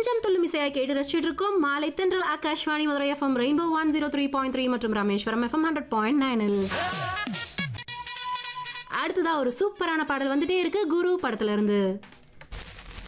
கொஞ்சம் துள்ளுமிசையா கேட்டு ரசிச்சுட்டு இருக்கோம். மாலை தென்றல் ஆகாஷ்வாணி மதுரை எஃப்எம் ரெயின்போ 103.3 மற்றும் ராமேஸ்வரம் எஃப்எம் 100.9. அடுத்ததா ஒரு சூப்பரான பாடல் வந்துட்டே இருக்கு, குரு படத்துல இருந்து.